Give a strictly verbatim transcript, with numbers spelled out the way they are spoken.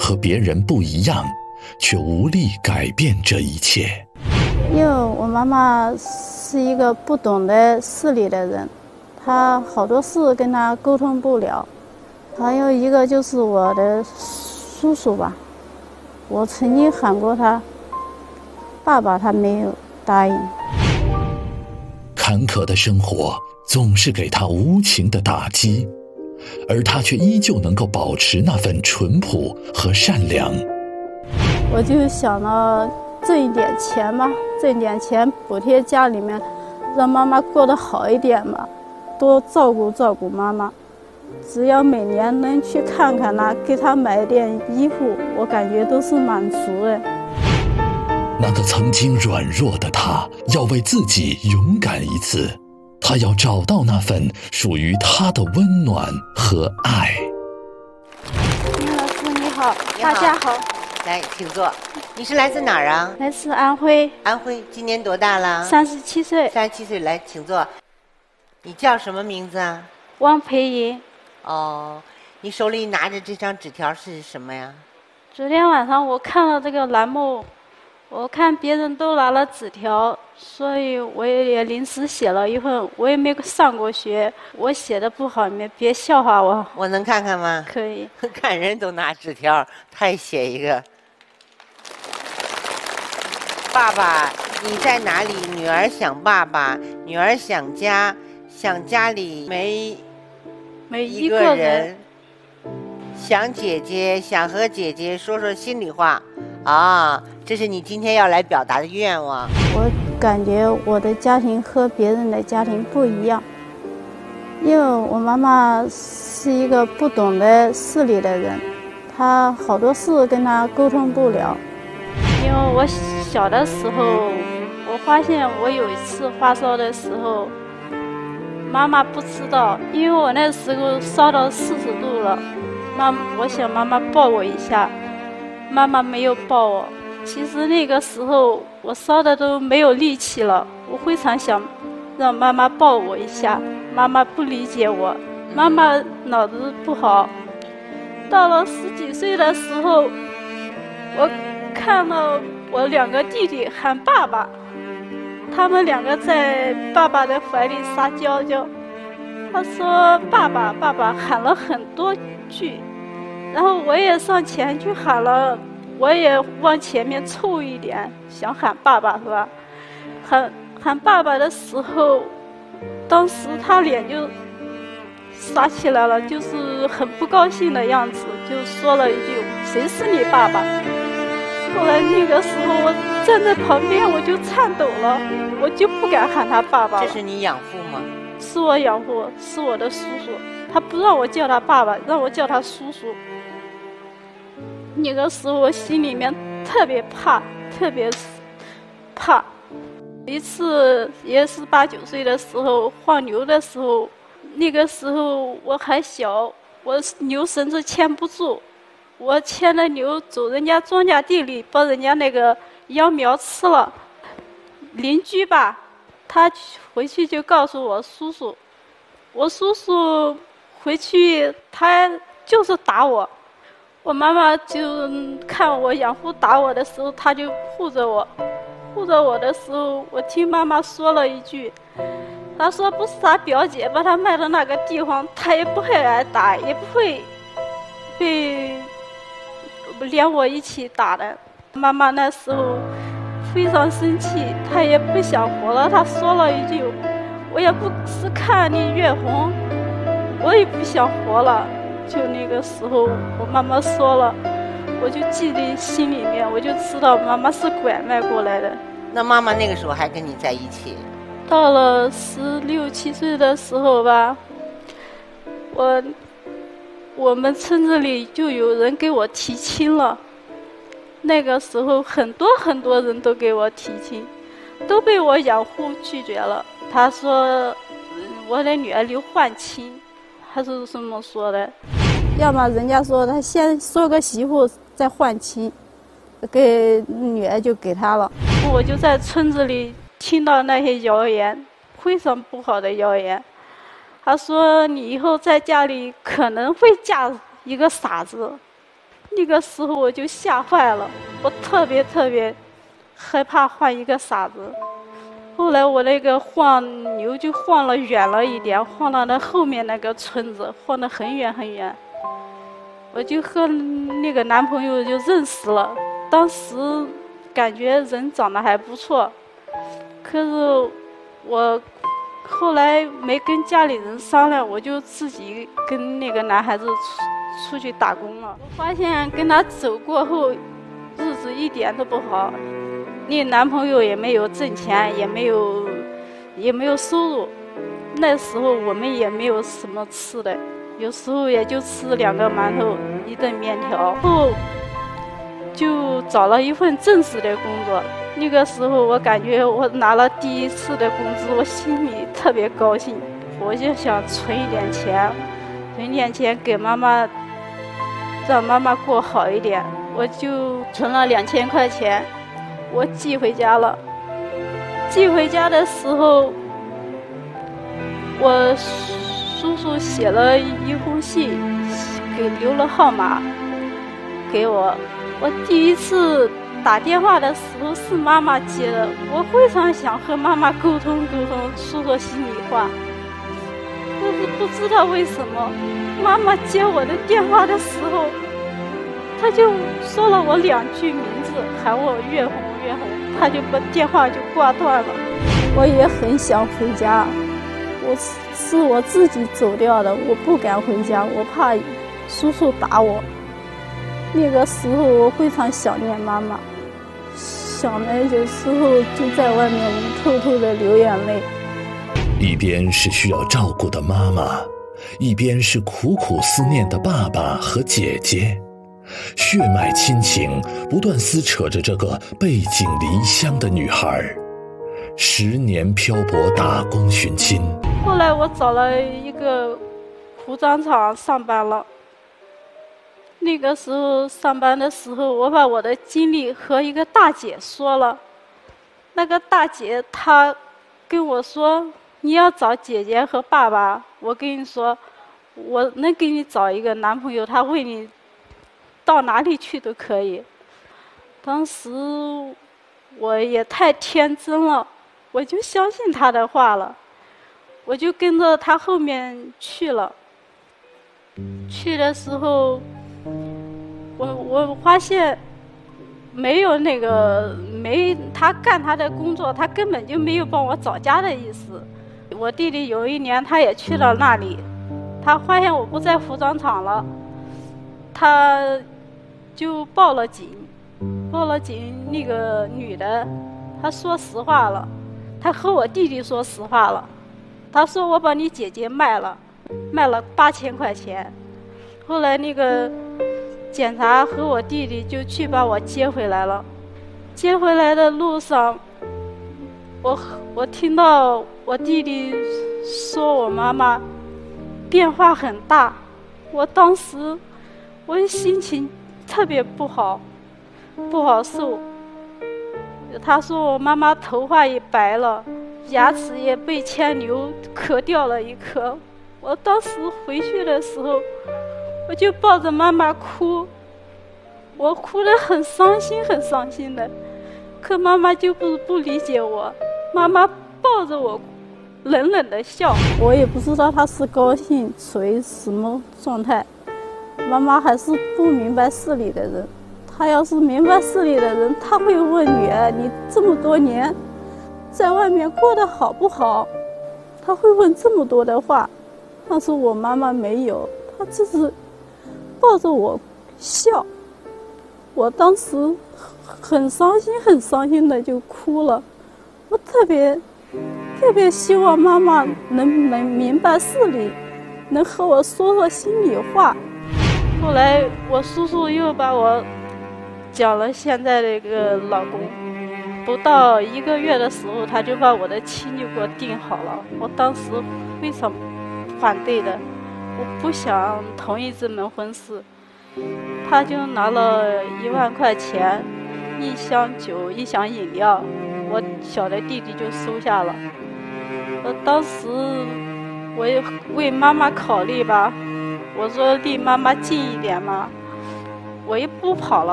和别人不一样，却无力改变这一切。 因为我妈妈是一个不懂得事理的人，她好多事跟她沟通不了。还有一个就是我的叔叔吧，我曾经喊过他爸爸，他没有答应。 坎坷的生活总是给他无情的打击，而他却依旧能够保持那份淳朴和善良。 我就想了挣一点钱吧，挣点钱补贴家里面，让妈妈过得好一点吧，多照顾照顾妈妈。只要每年能去看看她，给她买点衣服，我感觉都是满足的。 那个曾经软弱的他，要为自己勇敢一次，他要找到那份属于他的温暖和爱。 林老师你好，大家好。 来，请坐。你是来自哪儿啊？ 来自安徽。 安徽，今年多大了？ 三十七岁。 三十七岁，来，请坐。你叫什么名字啊？ 汪培莹。 哦，你手里拿着这张纸条是什么呀？ 昨天晚上我看了这个栏目，我看别人都拿了纸条，所以我也临时写了一份。我也没上过学，我写的不好，你们别笑话我。 我能看看吗？ 可以。 看人都拿纸条，他也写一个。爸爸，你在哪里？女儿想爸爸，女儿想家，想家里没每一个人，想姐姐，想和姐姐说说心里话。啊，这是你今天要来表达的愿望。 我感觉我的家庭和别人的家庭不一样，因为我妈妈是一个不懂得事理的人，她好多事跟她沟通不了。因为我小的时候，我发现我有一次发烧的时候，妈妈不知道，因为我那时候烧到四十度了，妈，我想妈妈抱我一下，妈妈没有抱我。其实那个时候我烧的都没有力气了，我非常想让妈妈抱我一下，妈妈不理解我，妈妈脑子不好。到了十几岁的时候，我看到我两个弟弟喊爸爸，他们两个在爸爸的怀里撒娇娇，他说爸爸爸爸，喊了很多句，然后我也上前去喊了，我也往前面凑一点，想喊爸爸是吧？喊喊爸爸的时候，当时他脸就撒起来了，就是很不高兴的样子，就说了一句谁是你爸爸。后来那个时候我站在旁边，我就颤抖了，我就不敢喊他爸爸了。 这是你养父吗？ 是我养父，是我的叔叔，他不让我叫他爸爸，让我叫他叔叔。那个时候我心里面特别怕，特别怕。一次也是八九岁的时候放牛的时候，那个时候我还小，我牛绳子牵不住，我牵了牛走人家庄稼地里，把人家那个秧苗吃了。邻居吧，他回去就告诉我叔叔，我叔叔回去他就是打我。我妈妈就看我养父打我的时候，他就护着我，护着我的时候，我听妈妈说了一句，她说不是他表姐把他卖到那个地方，他也不会挨打，也不会被连我一起打的。妈妈那时候非常生气，她也不想活了，她说了一句，我也不是看你越红，我也不想活了。就那个时候我妈妈说了，我就记在心里面，我就知道妈妈是拐卖过来的。 那妈妈那个时候还跟你在一起？ 到了十六七岁的时候吧，我我们村子里就有人给我提亲了。那个时候很多很多人都给我提亲，都被我养父拒绝了。他说我的女儿留换亲，他是这么说的。要么人家说他先收个媳妇再换亲，给女儿就给他了。我就在村子里听到那些谣言，非常不好的谣言。他说你以后在家里可能会嫁一个傻子， 那个时候我就吓坏了，我特别特别害怕换一个傻子。后来我那个晃牛就晃了远了一点，晃到那后面那个村子，晃得很远很远。我就和那个男朋友就认识了，当时感觉人长得还不错，可是我后来没跟家里人商量，我就自己跟那个男孩子出出去打工了。我发现跟他走过后，日子一点都不好，那男朋友也没有挣钱，也没有也没有收入，那时候我们也没有什么吃的，有时候也就吃两个馒头一顿面条。后就找了一份正式的工作，那个时候我感觉我拿了第一次的工资，我心里特别高兴，我就想存一点钱，存点钱给妈妈，让妈妈过好一点。我就存了两千块钱，我寄回家了。寄回家的时候，我叔叔写了一封信，给留了号码给我。我第一次打电话的时候是妈妈接的，我非常想和妈妈沟通沟通，说说心里话。但是不知道为什么，妈妈接我的电话的时候，她就说了我两句名字，喊我月红月红，她就把电话就挂断了。我也很想回家，我是我自己走掉的，我不敢回家，我怕叔叔打我。那个时候我非常想念妈妈，想的有时候就在外面偷偷的流眼泪。 一边是需要照顾的妈妈，一边是苦苦思念的爸爸和姐姐，血脉亲情不断撕扯着这个背井离乡的女孩，十年漂泊打工寻亲。 后来我找了一个服装厂上班了。那个时候上班的时候，我把我的经历和一个大姐说了。那个大姐她跟我说，你要找姐姐和爸爸，我跟你说，我能给你找一个男朋友，他为你到哪里去都可以。当时我也太天真了，我就相信他的话了，我就跟着他后面去了。去的时候我我发现没有那个没他干他的工作，他根本就没有帮我找家的意思。我弟弟有一年他也去了那里，他发现我不在服装厂了，他就报了警。报了警，那个女的她说实话了，她和我弟弟说实话了，她说我把你姐姐卖了，卖了八千块钱。后来那个检察和我弟弟就去把我接回来了。接回来的路上，我我听到我弟弟说我妈妈变化很大，我当时我心情特别不好，不好受。他说我妈妈头发也白了，牙齿也被牵牛磕掉了一颗。我当时回去的时候，我就抱着妈妈哭，我哭得很伤心很伤心的，可妈妈就不不理解我，妈妈抱着我冷冷的笑。我也不知道她是高兴处于什么状态，妈妈还是不明白事理的人。她要是明白事理的人，她会问女儿，你这么多年在外面过得好不好，她会问这么多的话。但是我妈妈没有，她只是抱着我笑。我当时很伤心很伤心的就哭了，我特别特别希望妈妈能能明白事理，能和我说说心里话。后来我叔叔又把我讲了现在这个老公，不到一个月的时候他就把我的亲就给我定好了。我当时非常反对的，我不想同意这门婚事。他就拿了一万块钱，一箱酒，一箱饮料，我小的弟弟就收下了。我当时我也为妈妈考虑吧，我说离妈妈近一点嘛。 我一不跑了。